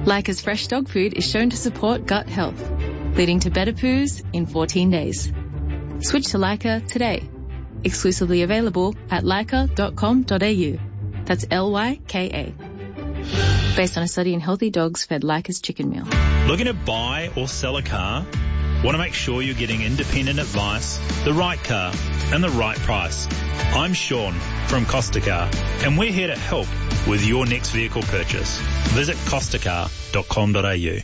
Leica's fresh dog food is shown to support gut health, leading to better poos in 14 days. Switch to Leica today. Exclusively available at leica.com.au. That's Lyka. Based on a study in healthy dogs fed Leica's chicken meal. Looking to buy or sell a car? Want to make sure you're getting independent advice, the right car, and the right price? I'm Sean from Costa Car, and we're here to help with your next vehicle purchase. Visit costacar.com.au.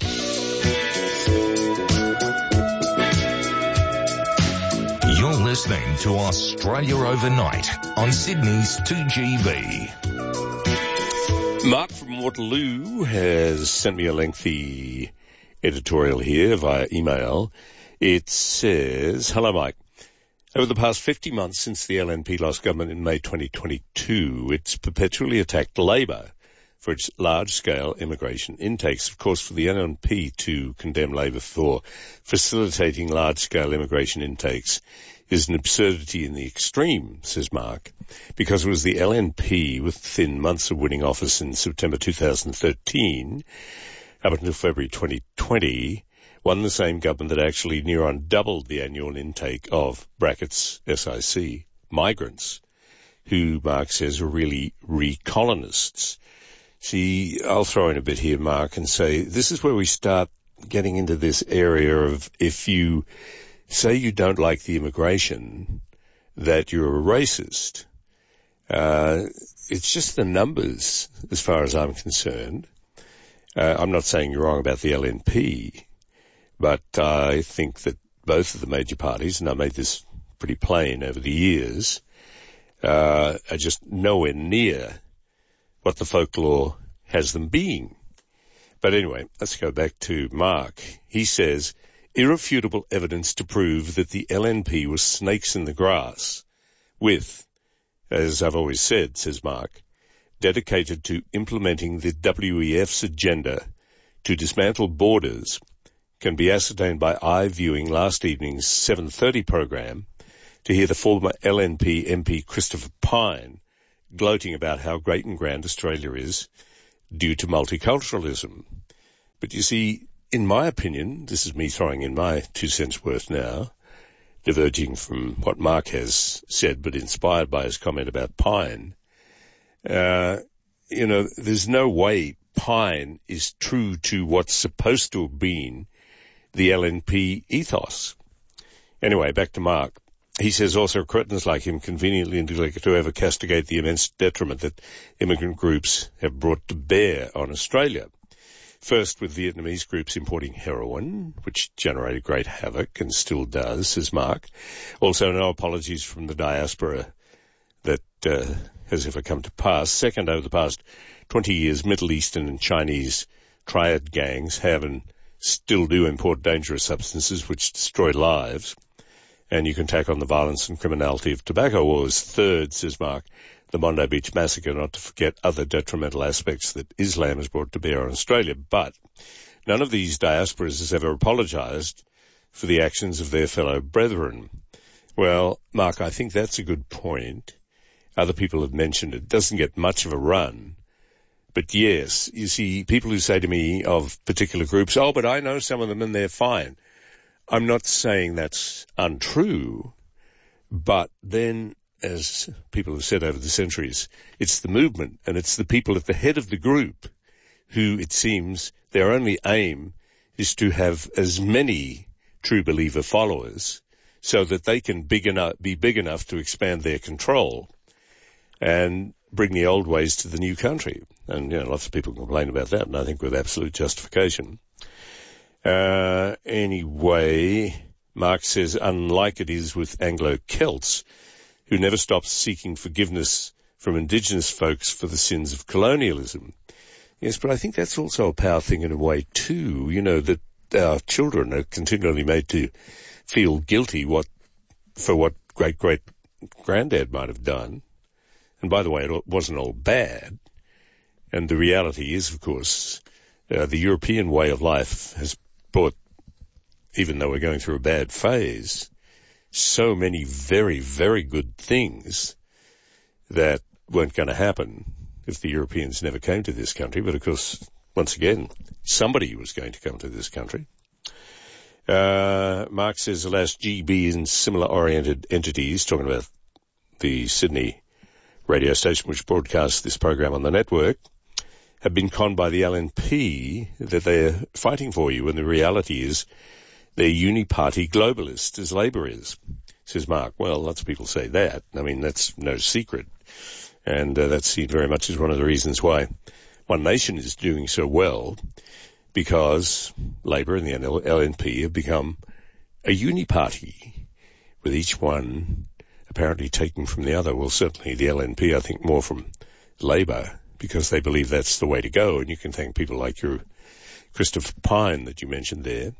You're listening to Australia Overnight on Sydney's 2GB. Mark from Waterloo has sent me a lengthy editorial here via email. It says, hello Mike. Over the past 50 months since the LNP lost government in May 2022, it's perpetually attacked Labor for its large-scale immigration intakes. Of course, for the LNP to condemn Labor for facilitating large-scale immigration intakes is an absurdity in the extreme, says Mark, because it was the LNP within months of winning office in September 2013 up until February 2020, won the same government that actually near on doubled the annual intake of, brackets, SIC, migrants, who Mark says are really recolonists. See, I'll throw in a bit here, Mark, and say this is where we start getting into this area of if you say you don't like the immigration, that you're a racist. It's just the numbers as far as I'm concerned. I'm not saying you're wrong about the LNP, but I think that both of the major parties, and I made this pretty plain over the years, are just nowhere near what the folklore has them being. But anyway, let's go back to Mark. He says, irrefutable evidence to prove that the LNP was snakes in the grass with, as I've always said, says Mark, dedicated to implementing the WEF's agenda to dismantle borders can be ascertained by eye-viewing last evening's 7:30 program to hear the former LNP MP Christopher Pyne gloating about how great and grand Australia is due to multiculturalism. But you see, in my opinion, this is me throwing in my 2 cents worth now, diverging from what Mark has said, but inspired by his comment about Pyne. There's no way Pyne is true to what's supposed to have been the LNP ethos. Anyway, back to Mark. He says also cretins like him conveniently neglect to ever castigate the immense detriment that immigrant groups have brought to bear on Australia. First, with Vietnamese groups importing heroin, which generated great havoc and still does, says Mark. Also, no apologies from the diaspora that has ever come to pass. Second, over the past 20 years, Middle Eastern and Chinese triad gangs have and still do import dangerous substances which destroy lives. And you can tack on the violence and criminality of tobacco wars. Third, says Mark, the Bondi Beach massacre, not to forget other detrimental aspects that Islam has brought to bear on Australia. But none of these diasporas has ever apologised for the actions of their fellow brethren. Well, Mark, I think that's a good point. Other people have mentioned it. It doesn't get much of a run. But yes, you see, people who say to me of particular groups, oh, but I know some of them and they're fine. I'm not saying that's untrue, but then, as people have said over the centuries, it's the movement and it's the people at the head of the group who, it seems, their only aim is to have as many true believer followers so that they can be big enough to expand their control and bring the old ways to the new country. And, lots of people complain about that, and I think with absolute justification. Anyway, Mark says, unlike it is with Anglo-Celts, who never stops seeking forgiveness from indigenous folks for the sins of colonialism. Yes, but I think that's also a power thing in a way too, that our children are continually made to feel guilty for what great-great-granddad might have done. And by the way, it wasn't all bad. And the reality is, of course, the European way of life has brought, even though we're going through a bad phase, so many very, very good things that weren't going to happen if the Europeans never came to this country. But of course, once again, somebody was going to come to this country. Mark says the last GB and similar-oriented entities, talking about the Sydney radio station which broadcasts this program on the network, have been conned by the LNP that they're fighting for you, and the reality is they're uni-party globalists, as Labor is, says Mark. Well, lots of people say that. I mean, that's no secret. And that's seen very much as one of the reasons why One Nation is doing so well, because Labor and the LNP have become a uni-party, with each one apparently taking from the other. Well, certainly the LNP, I think, more from Labor, because they believe that's the way to go. And you can thank people like your Christopher Pyne that you mentioned there.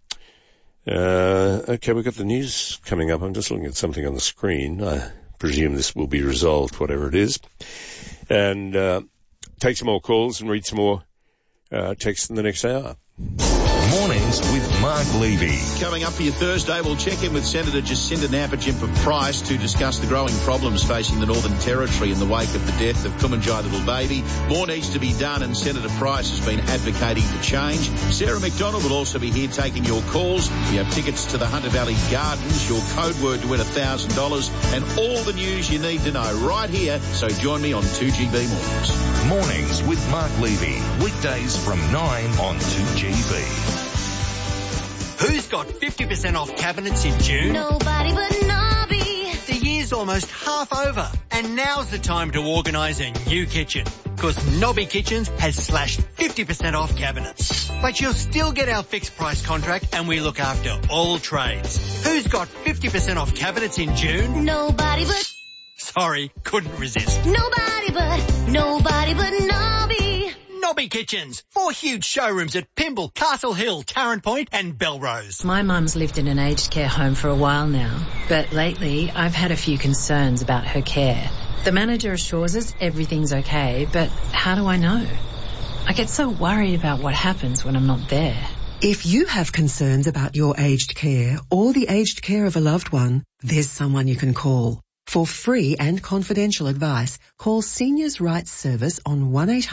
Okay, we've got the news coming up. I'm just looking at something on the screen. I presume this will be resolved, whatever it is. And take some more calls and read some more texts in the next hour. Mornings with Mark Levy. Coming up for your Thursday, we'll check in with Senator Jacinda Nampijinpa-Price to discuss the growing problems facing the Northern Territory in the wake of the death of Kumanjai Little Baby. More needs to be done, and Senator Price has been advocating for change. Sarah McDonald will also be here taking your calls. We have tickets to the Hunter Valley Gardens, your code word to win $1,000, and all the news you need to know right here. So join me on 2GB Mornings. Mornings with Mark Levy. Weekdays from 9 on 2GB. Who's got 50% off cabinets in June? Nobody but Nobby. The year's almost half over, and now's the time to organise a new kitchen, because Nobby Kitchens has slashed 50% off cabinets. But you'll still get our fixed price contract, and we look after all trades. Who's got 50% off cabinets in June? Nobody but... Sorry, couldn't resist. Nobody but Nobby. Nobby Kitchens. 4 huge showrooms at Pymble, Castle Hill, Tarrant Point and Belrose. My mum's lived in an aged care home for a while now, but lately I've had a few concerns about her care. The manager assures us everything's okay, but how do I know? I get so worried about what happens when I'm not there. If you have concerns about your aged care or the aged care of a loved one, there's someone you can call. For free and confidential advice, call Seniors Rights Service on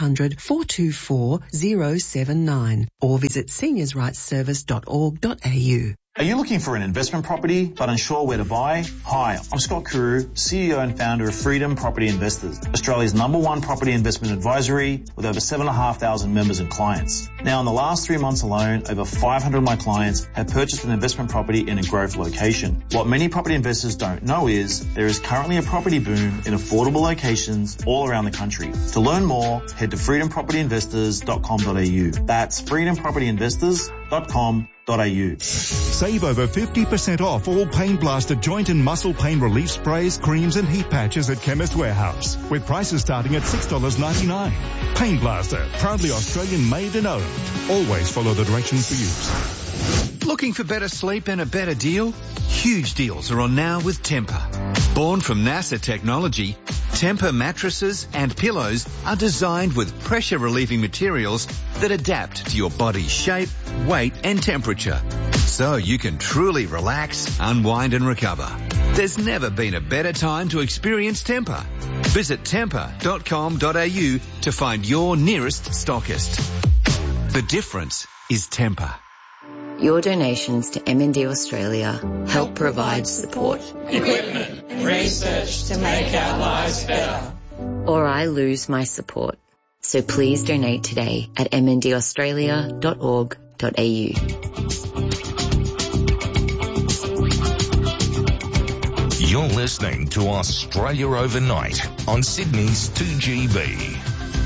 1-800-424-079 or visit seniorsrightsservice.org.au. Are you looking for an investment property but unsure where to buy? Hi, I'm Scott Carew, CEO and founder of Freedom Property Investors, Australia's #1 property investment advisory with over 7,500 members and clients. Now, in the last 3 months alone, over 500 of my clients have purchased an investment property in a growth location. What many property investors don't know is there is currently a property boom in affordable locations all around the country. To learn more, head to freedompropertyinvestors.com.au. That's freedompropertyinvestors.com.au. Save over 50% off all Pain Blaster joint and muscle pain relief sprays, creams and heat patches at Chemist Warehouse, with prices starting at $6.99. Pain Blaster, proudly Australian made and owned. Always follow the directions for use. Looking for better sleep and a better deal? Huge deals are on now with Tempur. Born from NASA technology, Tempur mattresses and pillows are designed with pressure-relieving materials that adapt to your body's shape, weight and temperature, so you can truly relax, unwind and recover. There's never been a better time to experience Tempur. Visit tempur.com.au to find your nearest stockist. The difference is Tempur. Your donations to MND Australia help provide support, equipment, and research to make our lives better. Or I lose my support. So please donate today at mndaustralia.org.au. You're listening to Australia Overnight on Sydney's 2GB.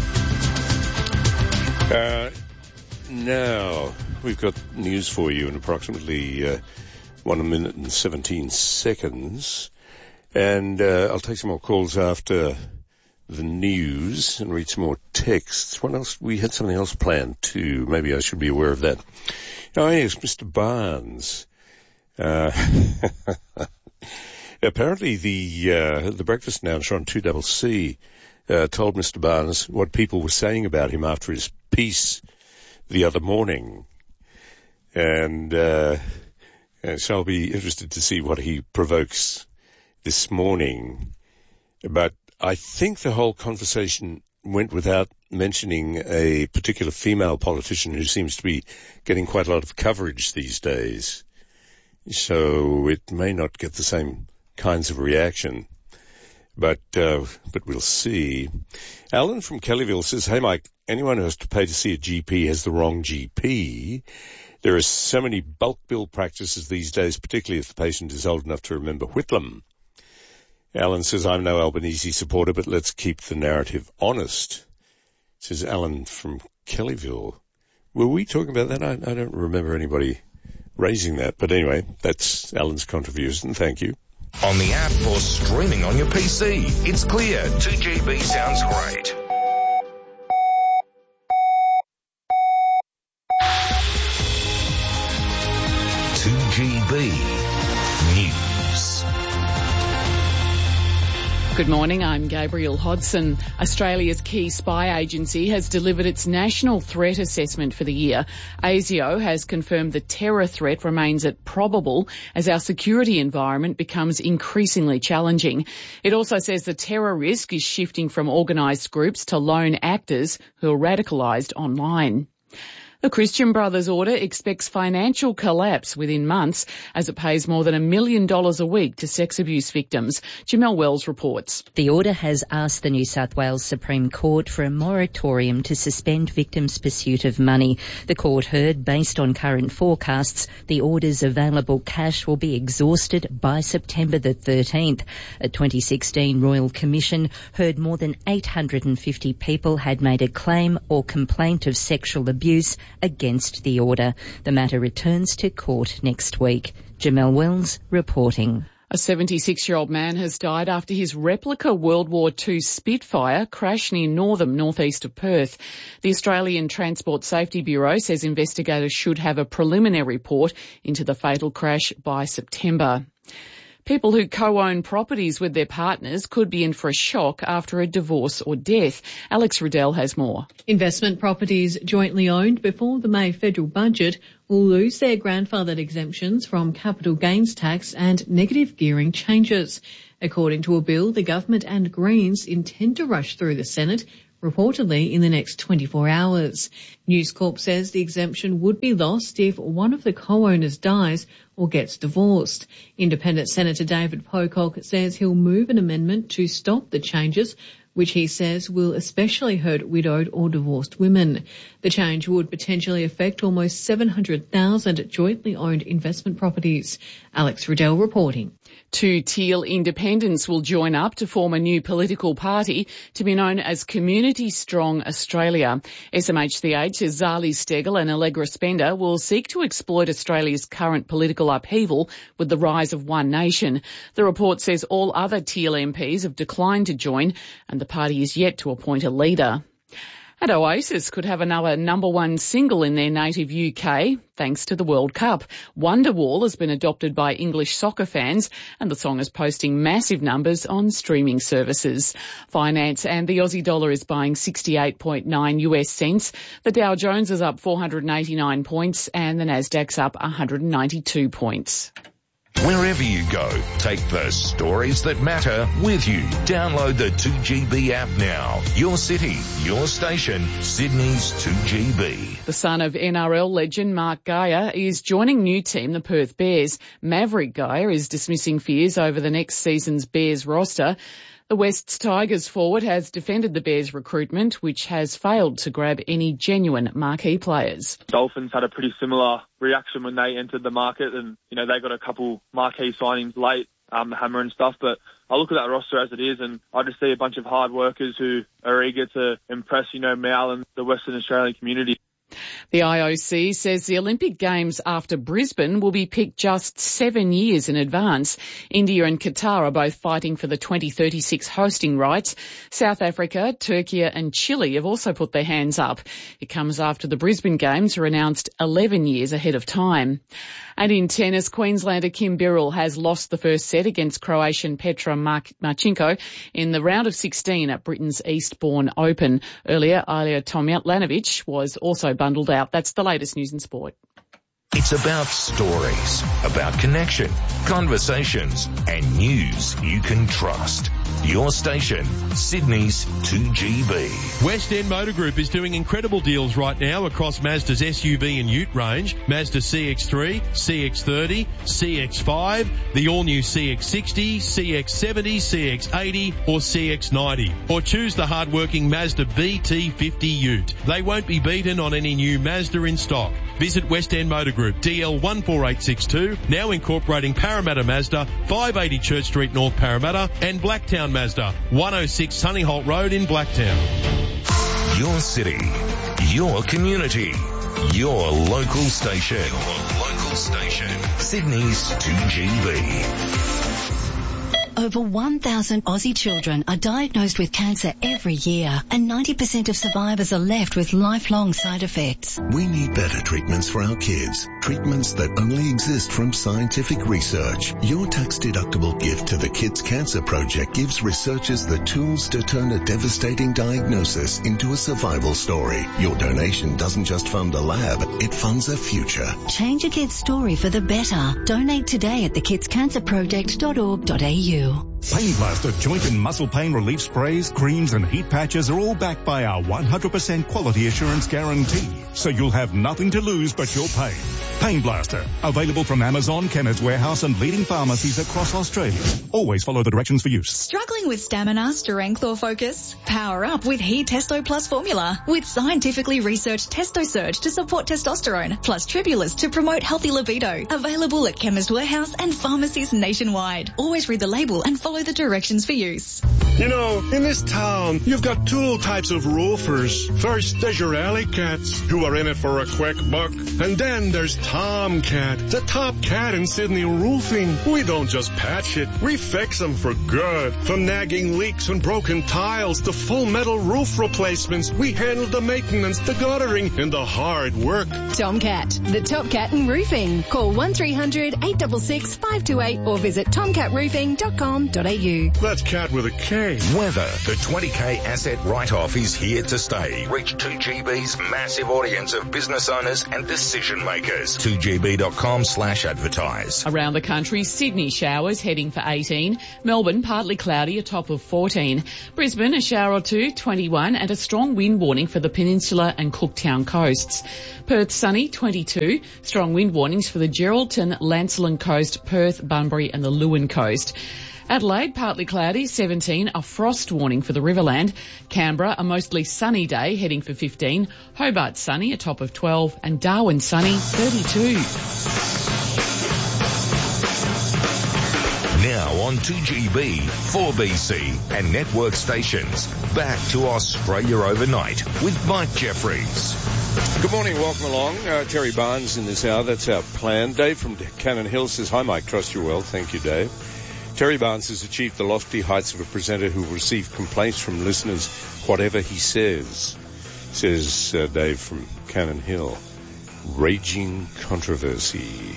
Now, we've got news for you in approximately 1 minute and 17 seconds. And I'll take some more calls after the news and read some more texts. What else? We had something else planned too. Maybe I should be aware of that. Oh, yes, Mr. Barnes. Apparently the breakfast announcer on 2CC told Mr. Barnes what people were saying about him after his piece the other morning. And so I'll be interested to see what he provokes this morning. But I think the whole conversation went without mentioning a particular female politician who seems to be getting quite a lot of coverage these days. So it may not get the same kinds of reaction. But we'll see. Alan from Kellyville says, "Hey Mike, anyone who has to pay to see a GP has the wrong GP. There are so many bulk bill practices these days, particularly if the patient is old enough to remember Whitlam." Alan says, "I'm no Albanese supporter, but let's keep the narrative honest." Says Alan from Kellyville. Were we talking about that? I don't remember anybody raising that. But anyway, that's Alan's contribution. Thank you. On the app or streaming on your PC, it's clear 2GB sounds great. News. Good morning, I'm Gabrielle Hodson. Australia's key spy agency has delivered its national threat assessment for the year. ASIO has confirmed the terror threat remains at probable as our security environment becomes increasingly challenging. It also says the terror risk is shifting from organised groups to lone actors who are radicalised online. The Christian Brothers Order expects financial collapse within months as it pays more than $1 million a week to sex abuse victims. Jamelle Wells reports. The order has asked the New South Wales Supreme Court for a moratorium to suspend victims' pursuit of money. The court heard, based on current forecasts, the order's available cash will be exhausted by September the 13th. A 2016 Royal Commission heard more than 850 people had made a claim or complaint of sexual abuse against the order. The matter returns to court next week. Jamelle Wells reporting. A 76-year-old man has died after his replica World War II Spitfire crashed near Northam, northeast of Perth. The Australian Transport Safety Bureau says investigators should have a preliminary report into the fatal crash by September. People who co-own properties with their partners could be in for a shock after a divorce or death. Alex Riddell has more. Investment properties jointly owned before the May federal budget will lose their grandfathered exemptions from capital gains tax and negative gearing changes. According to a bill, the government and Greens intend to rush through the Senate, reportedly in the next 24 hours. News Corp says the exemption would be lost if one of the co-owners dies or gets divorced. Independent Senator David Pocock says he'll move an amendment to stop the changes, which he says will especially hurt widowed or divorced women. The change would potentially affect almost 700,000 jointly owned investment properties. Alex Riddell reporting. 2 Teal independents will join up to form a new political party to be known as Community Strong Australia. SMHCH's Zali Steggall and Allegra Spender will seek to exploit Australia's current political upheaval with the rise of One Nation. The report says all other Teal MPs have declined to join and the party is yet to appoint a leader. And Oasis could have another #1 single in their native UK thanks to the World Cup. Wonderwall has been adopted by English soccer fans and the song is posting massive numbers on streaming services. Finance and the Aussie dollar is buying 68.9 US cents. The Dow Jones is up 489 points and the Nasdaq's up 192 points. Wherever you go, take the stories that matter with you. Download the 2GB app now. Your city, your station, Sydney's 2GB. The son of NRL legend Mark Geyer is joining new team, the Perth Bears. Maverick Geyer is dismissing fears over the next season's Bears roster. The West's Tigers forward has defended the Bears' recruitment, which has failed to grab any genuine marquee players. Dolphins had a pretty similar reaction when they entered the market and, they got a couple marquee signings late, the Hammer and stuff, but I look at that roster as it is and I just see a bunch of hard workers who are eager to impress, Mal and the Western Australian community. The IOC says the Olympic Games after Brisbane will be picked just 7 years in advance. India and Qatar are both fighting for the 2036 hosting rights. South Africa, Turkey and Chile have also put their hands up. It comes after the Brisbane Games are announced 11 years ahead of time. And in tennis, Queenslander Kim Birrell has lost the first set against Croatian Petra Marchenko in the round of 16 at Britain's Eastbourne Open. Earlier, Ilya Tomljanovic was also bundled out. That's the latest news and sport. It's about stories, about connection, conversations, and news you can trust. Your station, Sydney's 2GB. West End Motor Group is doing incredible deals right now across Mazda's SUV and Ute range, Mazda CX-3, CX-30, CX-5, the all-new CX-60, CX-70, CX-80 or CX-90. Or choose the hard-working Mazda BT50 Ute. They won't be beaten on any new Mazda in stock. Visit West End Motor Group, DL 14862, now incorporating Parramatta Mazda, 580 Church Street, North Parramatta, and Blacktown Mazda, 106 Sunnyholt Road in Blacktown. Your city, your community, your local station. Sydney's 2GB. Over 1,000 Aussie children are diagnosed with cancer every year, and 90% of survivors are left with lifelong side effects. We need better treatments for our kids. Treatments that only exist from scientific research. Your tax-deductible gift to the Kids Cancer Project gives researchers the tools to turn a devastating diagnosis into a survival story. Your donation doesn't just fund a lab, it funds a future. Change a kid's story for the better. Donate today at thekidscancerproject.org.au. Pain Blaster joint and muscle pain relief sprays, creams and heat patches are all backed by our 100% quality assurance guarantee. So you'll have nothing to lose but your pain. Pain Blaster. Available from Amazon, Chemist Warehouse and leading pharmacies across Australia. Always follow the directions for use. Struggling with stamina, strength or focus? Power up with He Testo Plus formula. With scientifically researched Testo Surge to support testosterone, plus Tribulus to promote healthy libido. Available at Chemist Warehouse and pharmacies nationwide. Always read the label and follow the directions for use. You know, in this town, you've got two types of roofers. First, there's your alley cats, who are in it for a quick buck. And then there's Tomcat, the top cat in Sydney roofing. We don't just patch it, we fix them for good. From nagging leaks and broken tiles to full metal roof replacements, we handle the maintenance, the guttering, and the hard work. Tomcat, the top cat in roofing. Call 1300 866 528 or visit tomcatroofing.com.au. That's cat with a K. Weather. The 20K asset write-off is here to stay. Reach 2GB's massive audience of business owners and decision makers. 2gb.com/advertise. Around the country, Sydney showers heading for 18. Melbourne partly cloudy, a top of 14. Brisbane a shower or two, 21, and a strong wind warning for the Peninsula and Cooktown coasts. Perth sunny, 22. Strong wind warnings for the Geraldton, Lancelin coast, Perth, Bunbury and the Lewin coast. Adelaide, partly cloudy, 17, a frost warning for the Riverland. Canberra, a mostly sunny day, heading for 15. Hobart sunny, a top of 12. And Darwin sunny, 32. Now on 2GB, 4BC and network stations. Back to Australia Overnight with Mike Jeffries. Good morning, welcome along. Terry Barnes in this hour, that's our plan. Dave from Cannon Hill says, hi Mike, trust you well. Thank you, Dave. Terry Barnes has achieved the lofty heights of a presenter who will receive complaints from listeners, whatever he says Dave from Cannon Hill. Raging controversy.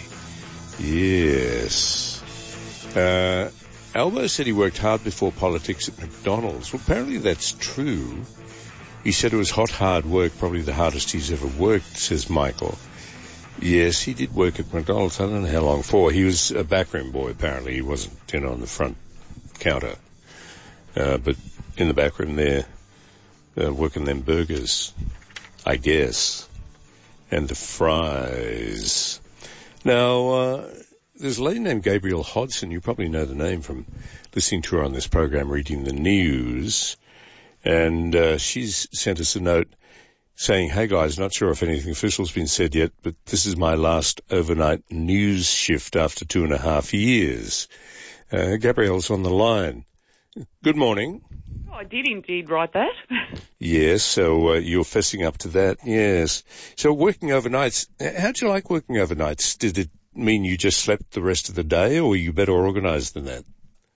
Yes. Albo said he worked hard before politics at McDonald's. Well, apparently that's true. He said it was hard work, probably the hardest he's ever worked, says Michael. Yes, he did work at McDonald's. I don't know how long for. He was a backroom boy, apparently. He wasn't, on the front counter. But in the backroom there, working them burgers, I guess. And the fries. Now, there's a lady named Gabrielle Hodson. You probably know the name from listening to her on this program, reading the news. And she's sent us a note saying, hey guys, not sure if anything official's been said yet, but this is my last overnight news shift after 2.5 years. Gabrielle's on the line. Good morning. Oh, I did indeed write that. Yes, so you're fessing up to that, yes. So working overnights, how'd you like working overnights? Did it mean you just slept the rest of the day, or were you better organised than that?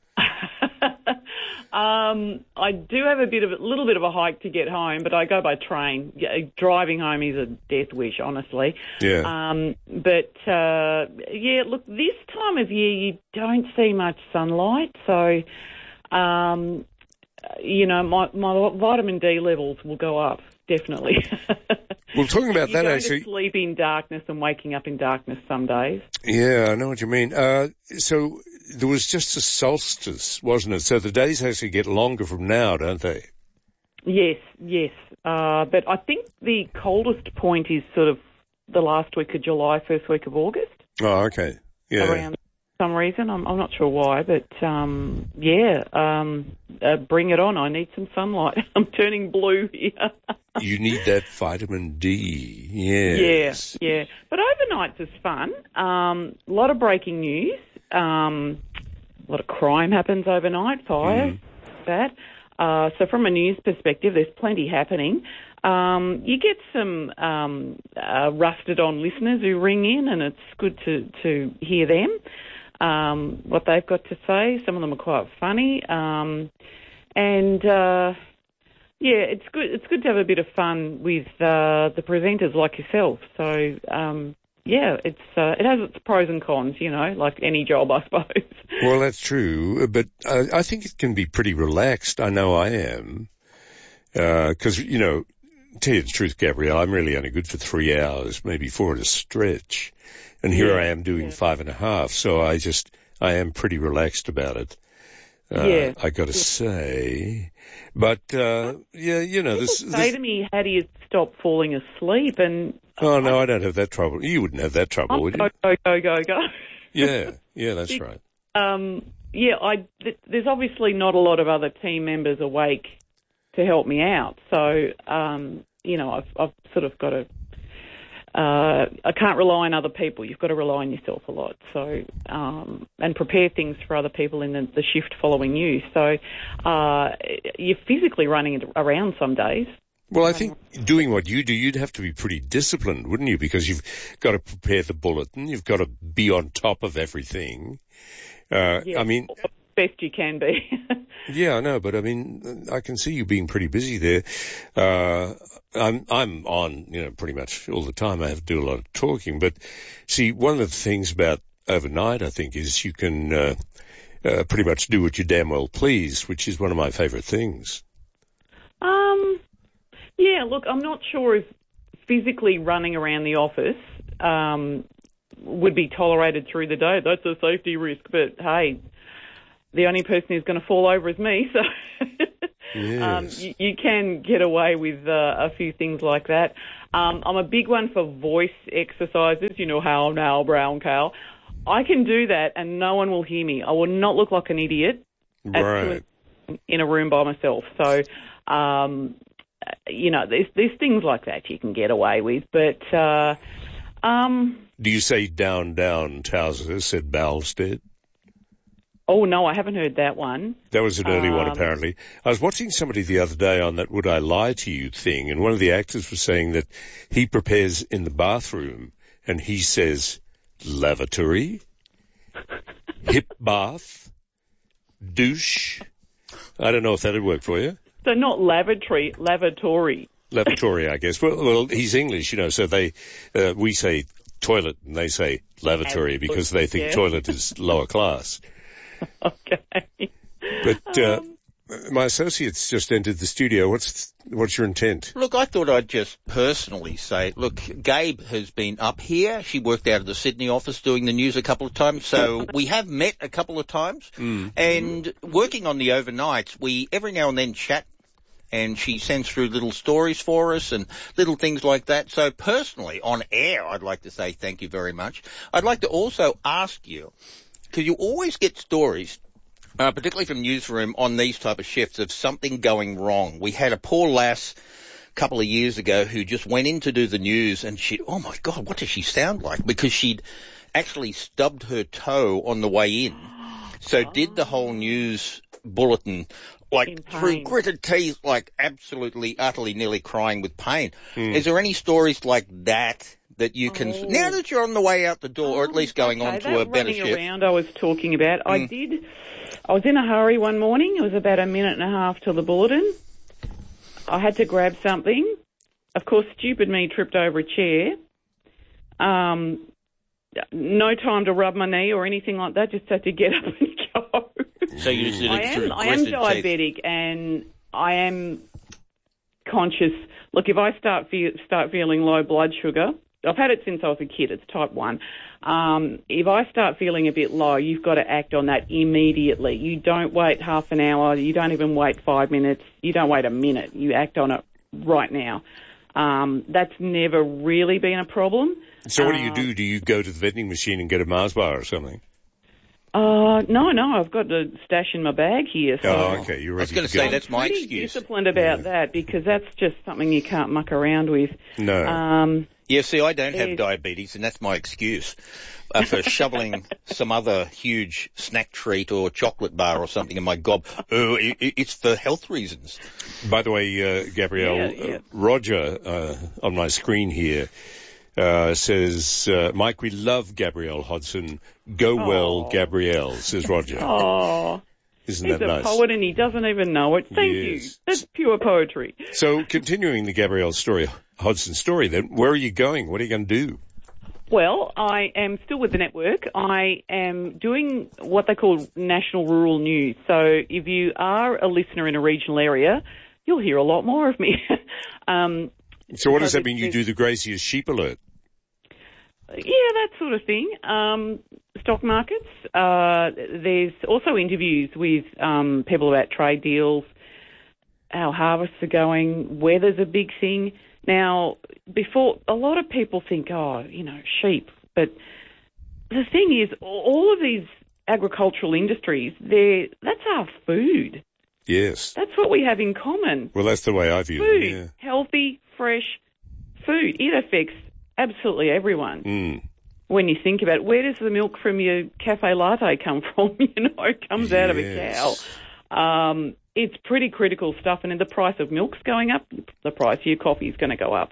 I do have a little bit of a hike to get home, but I go by train. Driving home is a death wish, honestly. Yeah. Look, this time of year you don't see much sunlight, so, my vitamin D levels will go up, definitely. Well, talking about You're that, going actually. to sleep in darkness and waking up in darkness some days. Yeah, I know what you mean. So there was just a solstice, wasn't it? So the days actually get longer from now, don't they? Yes. But I think the coldest point is sort of the last week of July, first week of August. Oh, okay. Yeah. Around some reason. I'm not sure why, but bring it on. I need some sunlight. I'm turning blue here. You need that vitamin D. Yes. Yeah. But overnights is fun. A lot of breaking news. A lot of crime happens overnight, fire, that. So from a news perspective, there's plenty happening. You get some rusted on listeners who ring in, and it's good to hear them, what they've got to say. Some of them are quite funny. It's good. It's good to have a bit of fun with the presenters like yourself. So it has its pros and cons, like any job, I suppose. Well, that's true, but I think it can be pretty relaxed. I know I am, because tell you the truth, Gabrielle, I'm really only good for 3 hours, maybe 4 at a stretch, and here I am doing 5.5. So I am pretty relaxed about it. I got to say, but People say to me, "How do you stop falling asleep?" And oh no, I don't have that trouble. You wouldn't have that trouble, would you? Go. Yeah, that's right. There's obviously not a lot of other team members awake to help me out, so I've sort of got to. I can't rely on other people. You've got to rely on yourself a lot. So, and prepare things for other people in the shift following you. So, you're physically running around some days. Well, I think doing what you do, you'd have to be pretty disciplined, wouldn't you? Because you've got to prepare the bulletin. You've got to be on top of everything. I mean, best you can be. Yeah, I know, but I mean, I can see you being pretty busy there. I'm on, pretty much all the time. I have to do a lot of talking. But see, one of the things about overnight, I think, is you can pretty much do what you damn well please, which is one of my favourite things. Yeah, look, I'm not sure if physically running around the office would be tolerated through the day. That's a safety risk. But, hey, the only person who's going to fall over is me, so yes. You can get away with a few things like that. I'm a big one for voice exercises, how now, brown cow. I can do that and no one will hear me. I will not look like an idiot in a room by myself. So, there's things like that you can get away with, but... Do you say down, Towser, said Balstead? Oh, no, I haven't heard that one. That was an early one, apparently. I was watching somebody the other day on that Would I Lie to You thing, and one of the actors was saying that he prepares in the bathroom, and he says lavatory, hip bath, douche. I don't know if that would work for you. So not lavatory. Lavatory, I guess. Well, he's English, so we say toilet, and they say lavatory because they think toilet is lower class. Okay. But my associate's just entered the studio. What's your intent? Look, I thought I'd just personally say, look, Gabe has been up here. She worked out of the Sydney office doing the news a couple of times, so we have met a couple of times. And working on the overnights, we every now and then chat, and she sends through little stories for us and little things like that. So personally, on air, I'd like to say thank you very much. I'd like to also ask you, because you always get stories, particularly from Newsroom, on these type of shifts of something going wrong. We had a poor lass a couple of years ago who just went in to do the news and oh my God, what does she sound like? Because she'd actually stubbed her toe on the way in. So did the whole news bulletin through gritted teeth, absolutely, utterly, nearly crying with pain. Is there any stories like that you can, now that you're on the way out the door, or at least going on to a better shift? Around I was talking about, I was in a hurry one morning. It was about a minute and a half till the bulletin. I had to grab something. Of course, stupid me tripped over a chair. No time to rub my knee or anything like that, just had to get up and go. So you did it through I am diabetic and I am conscious. look, if I start feeling low blood sugar, I've had it since I was a kid. It's type 1. If I start feeling a bit low, you've got to act on that immediately. You don't wait half an hour. You don't even wait 5 minutes. You don't wait a minute. You act on it right now. That's never really been a problem. So what do you do? Do you go to the vending machine and get a Mars bar or something? No, I've got a stash in my bag here. So okay, you're ready. I was going to say, that's my excuse. I'm pretty disciplined about that because that's just something you can't muck around with. No. Yeah, see, I don't have diabetes, and that's my excuse for shoveling some other huge snack treat or chocolate bar or something in my gob. It's for health reasons. By the way, Gabrielle, Roger on my screen here says, Mike, we love Gabrielle Hodson. Go well, Gabrielle, says Roger. Oh, Isn't that nice? He's a poet and he doesn't even know it. Thank you. That's pure poetry. So continuing the Gabrielle Hodson story then, where are you going? What are you going to do? Well, I am still with the network. I am doing what they call national rural news. So if you are a listener in a regional area, you'll hear a lot more of me. So what does that mean? You do the Grazier's Sheep Alert? Yeah, that sort of thing. Stock markets. There's also interviews with people about trade deals, how harvests are going, weather's a big thing. Now, before, a lot of people think, sheep. But the thing is, all of these agricultural industries, that's our food. Yes. That's what we have in common. Well, that's the way I view food. it. Yeah. Healthy, fresh food. It affects absolutely everyone. When you think about it, where does the milk from your cafe latte come from? It comes out of a cow. It's pretty critical stuff, and the price of milk's going up, the price of your coffee is going to go up.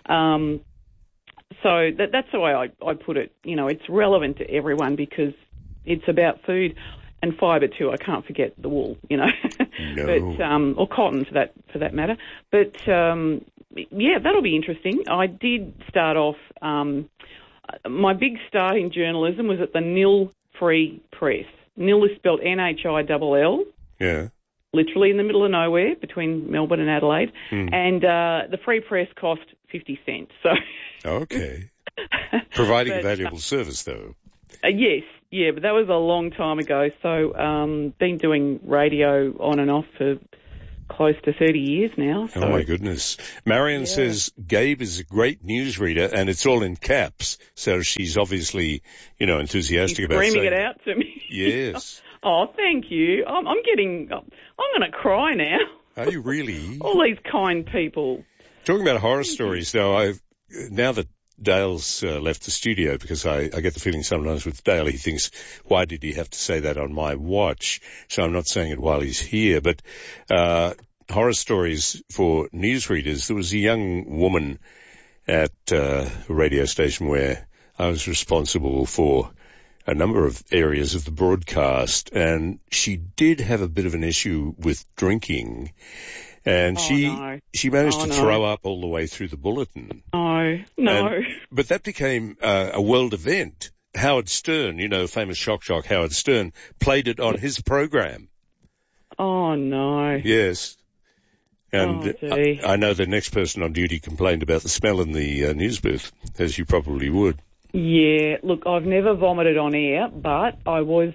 So that's the way I put it. It's relevant to everyone because it's about food and fibre too. I can't forget the wool, No. but or cotton for that matter. But that'll be interesting. I did start off. My big start in journalism was at the Nil Free Press. Nil is spelled N-H-I-L-L. Yeah. Literally in the middle of nowhere between Melbourne and Adelaide. And the Free Press cost 50 cents. So. Okay. Providing a valuable service, though. Yes. Yeah, but that was a long time ago. So been doing radio on and off for close to 30 years now. So. Oh, my goodness. Marion says Gabe is a great newsreader, and it's all in caps, so she's obviously, enthusiastic about saying screaming it out to me. Yes. Oh, thank you. I'm going to cry now. Are you really? All these kind people. Talking about horror stories, though, now that Dale's left the studio, because I get the feeling sometimes with Dale he thinks, why did he have to say that on my watch? So I'm not saying it while he's here, but horror stories for newsreaders. There was a young woman at a radio station where I was responsible for a number of areas of the broadcast, and she did have a bit of an issue with drinking. And she managed to throw up all the way through the bulletin. No. But that became a world event. Howard Stern, famous shock Howard Stern, played it on his program. Oh, no. Yes. And I know the next person on duty complained about the smell in the news booth, as you probably would. Yeah, look, I've never vomited on air, but I was,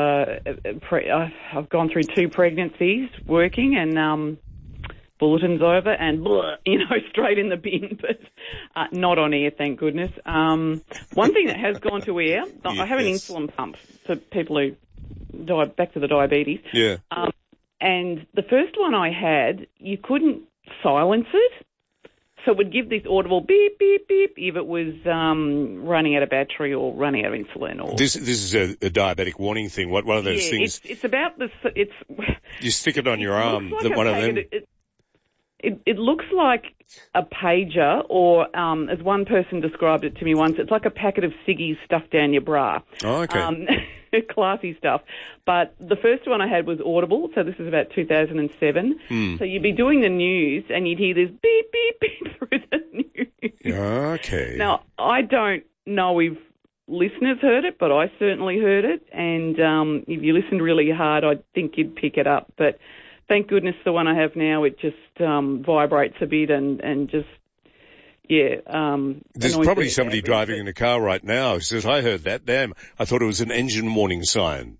I've gone through 2 pregnancies working and, bulletin's over and, straight in the bin, but not on air, thank goodness. One thing that has gone to air, I have an insulin pump for people who back to the diabetes. Yeah. And the first one I had, you couldn't silence it. So it would give this audible beep, beep, beep if it was running out of battery or running out of insulin. Or This is a diabetic warning thing. One of those things. It's about this. You stick it on your arm. One of them. It looks like a pager, or as one person described it to me once, it's like a packet of ciggies stuffed down your bra. Oh, okay. Classy stuff. But the first one I had was Audible, so this is about 2007. So you'd be doing the news and you'd hear this beep, beep, beep through the news. Okay. Now, I don't know if listeners heard it, but I certainly heard it. And if you listened really hard, I think you'd pick it up. But thank goodness the one I have now, it just vibrates a bit and just, there's probably somebody driving in a car right now who says, I heard that, damn, I thought it was an engine warning sign.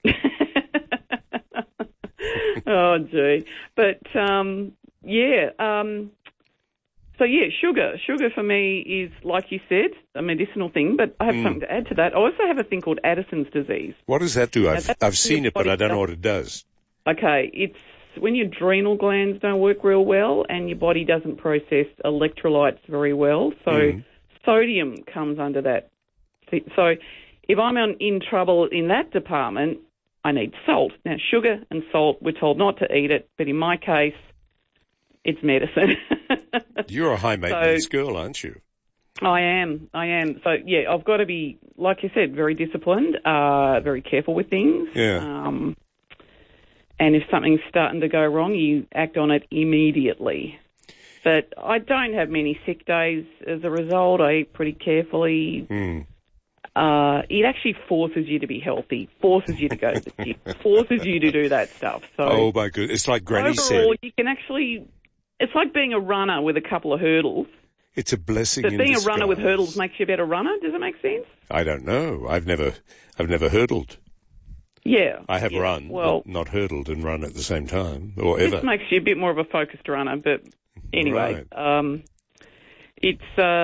Oh, gee. But, so, sugar. Sugar for me is, like you said, a medicinal thing, but I have something to add to that. I also have a thing called Addison's disease. What does that do? I've seen it, but I don't know what it does. Okay, it's when your adrenal glands don't work real well and your body doesn't process electrolytes very well. So sodium comes under that. So if I'm in trouble in that department, I need salt. Now, sugar and salt, we're told not to eat it, but in my case, it's medicine. You're a high-maintenance girl, aren't you? I am. So, I've got to be, like you said, very disciplined, very careful with things. Yeah. And if something's starting to go wrong, you act on it immediately. But I don't have many sick days as a result. I eat pretty carefully. It actually forces you to be healthy, forces you to go to the gym, forces you to do that stuff. So oh, my goodness. It's like Granny said. Overall, you can actually... It's like being a runner with a couple of hurdles. It's a blessing But in being disguise. a runner with hurdles makes you a better runner. Does it make sense? I don't know. I've never hurdled. Yeah. I have run, well, not hurdled and run at the same time, or ever. This makes you a bit more of a focused runner, but anyway, it's,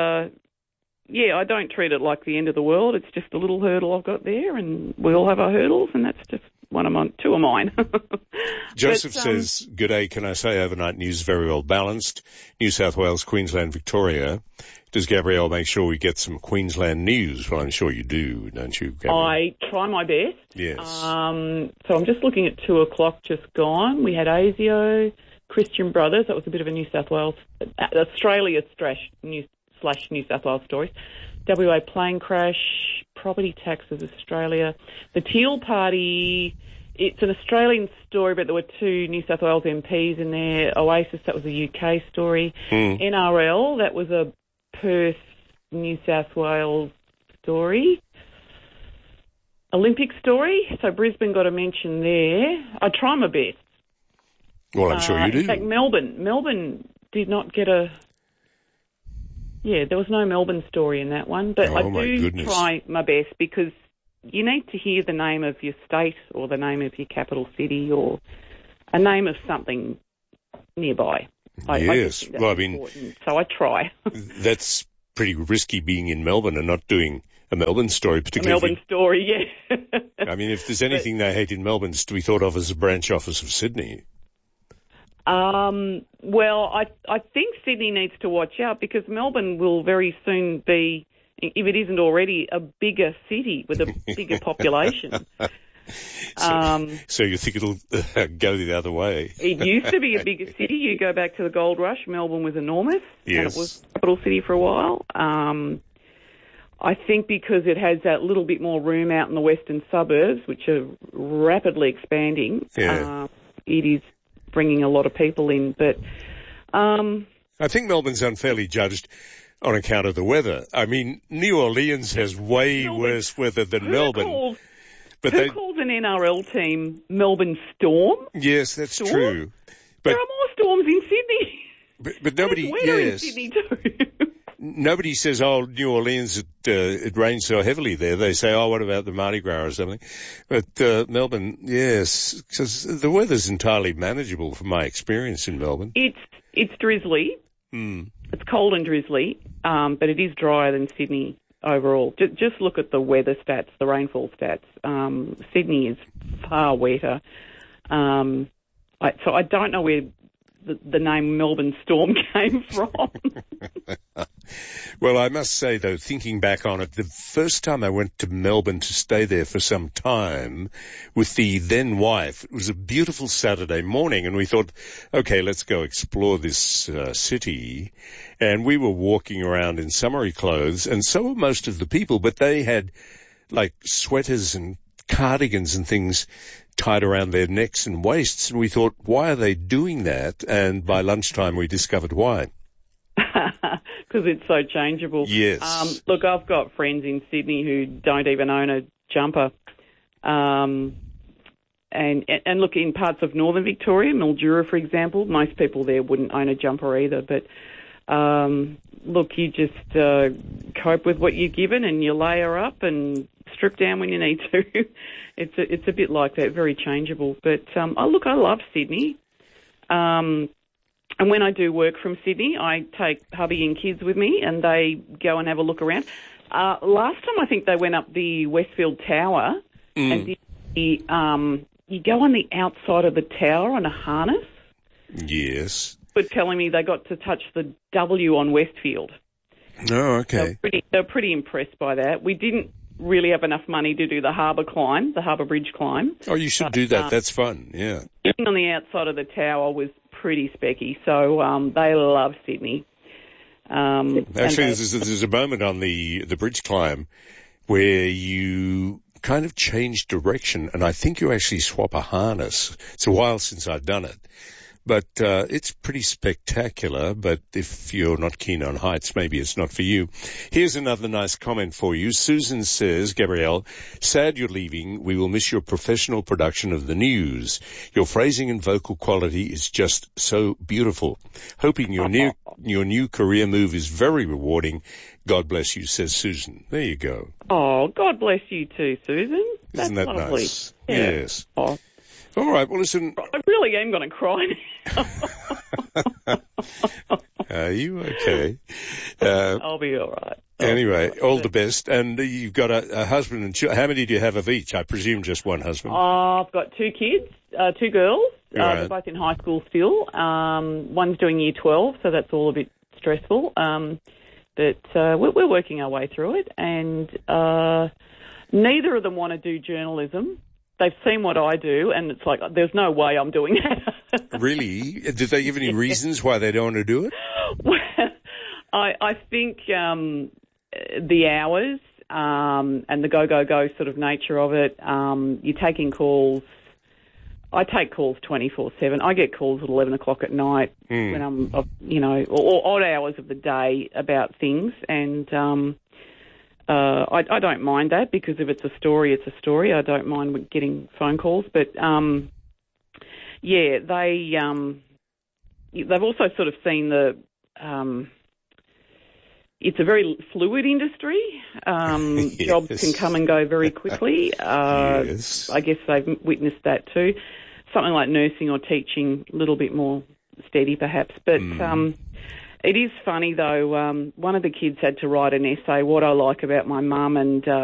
I don't treat it like the end of the world. It's just a little hurdle I've got there, and we all have our hurdles, and that's just two of mine. Joseph says, "G'day, can I say overnight news very well balanced? New South Wales, Queensland, Victoria. Does Gabrielle make sure we get some Queensland news?" Well, I'm sure you do, don't you, Gabrielle? I try my best. Yes. So I'm just looking at 2 o'clock just gone. We had ASIO, Christian Brothers. That was a bit of a New South Wales, Australia New South Wales story. WA plane crash, property taxes Australia. The Teal Party, it's an Australian story, but there were 2 New South Wales MPs in there. Oasis, that was a UK story. NRL, that was a Perth, New South Wales story. Olympic story, so Brisbane got a mention there. I try my best. Well, I'm sure you do. In fact, Melbourne did not get a... Yeah, there was no Melbourne story in that one, but I do try my best because you need to hear the name of your state or the name of your capital city or a name of something nearby. Yes, well, I mean, important, so I try. That's pretty risky being in Melbourne and not doing a Melbourne story, particularly. A Melbourne story, yeah. I mean, if there's anything they hate in Melbourne, it's to be thought of as a branch office of Sydney. Well, I think Sydney needs to watch out because Melbourne will very soon be, if it isn't already, a bigger city with a bigger population. So you think it'll go the other way? It used to be a bigger city. You go back to the gold rush, Melbourne was enormous. Yes. And it was capital city for a while. I think because it has that little bit more room out in the western suburbs, which are rapidly expanding, it is bringing a lot of people in. But I think Melbourne's unfairly judged on account of the weather. I mean, New Orleans has way worse weather than Melbourne. Who calls an NRL team Melbourne Storm? Yes, that's true. But there are more storms in Sydney. But nobody, in Sydney too. Nobody says, oh, New Orleans, it rains so heavily there. They say, oh, what about the Mardi Gras or something? But Melbourne, yes, because the weather's entirely manageable from my experience in Melbourne. It's drizzly. It's cold and drizzly, but it is drier than Sydney overall. Just look at the weather stats, the rainfall stats. Sydney is far wetter. So I don't know where the name Melbourne Storm came from. Well, I must say, though, thinking back on it, the first time I went to Melbourne to stay there for some time with the then wife, it was a beautiful Saturday morning, and we thought, okay, let's go explore this city. And we were walking around in summery clothes, and so were most of the people, but they had, like, sweaters and cardigans and things tied around their necks and waists, and we thought, why are they doing that? And by lunchtime, we discovered why. Because it's so changeable. Yes. Look, I've got friends in Sydney who don't even own a jumper. And look, in parts of northern Victoria, Mildura, for example, most people there wouldn't own a jumper either. But look, you just cope with what you're given, and you layer up and strip down when you need to. It's a bit like that, very changeable. But I love Sydney. And when I do work from Sydney, I take hubby and kids with me, and they go and have a look around. Last time I think they went up the Westfield Tower, and you go on the outside of the tower on a harness. Yes. But telling me they got to touch the W on Westfield. Oh, okay. They were pretty impressed by that. We didn't really have enough money to do the harbour climb, the harbour bridge climb. Oh, you should do that. That's fun, yeah. Getting on the outside of the tower was pretty specky, so they love Sydney. Actually, there's a moment on the bridge climb where you kind of change direction, and I think you actually swap a harness. It's a while since I've done it. But it's pretty spectacular, but if you're not keen on heights, maybe it's not for you. Here's another nice comment for you. Susan says, Gabrielle, sad you're leaving. We will miss your professional production of the news. Your phrasing and vocal quality is just so beautiful. Hoping your new career move is very rewarding. God bless you, says Susan. There you go. Oh, God bless you too, Susan. Isn't that lovely. Nice? Yeah. Yes. Oh. All right, well, listen. I really am going to cry now. Are you okay? I'll be all right. Anyway, all the best. And you've got a husband and children. How many do you have of each? I presume just one husband. I've got two kids, two girls. Right. They're both in high school still. One's doing year 12, so that's all a bit stressful. But we're working our way through it. And neither of them want to do journalism. They've seen what I do, and it's like, there's no way I'm doing that. Really? Did they give any reasons why they don't want to do it? Well, I think the hours and the go sort of nature of it, you're taking calls. I take calls 24/7. I get calls at 11 o'clock at night when I'm, or odd hours of the day about things, and I don't mind that, because if it's a story, it's a story. I don't mind getting phone calls, but they've also sort of seen it's a very fluid industry. Yes. Jobs can come and go very quickly. Yes. I guess they've witnessed that too. Something like nursing or teaching, a little bit more steady perhaps, but. It is funny, though. One of the kids had to write an essay, what I like about my mum, and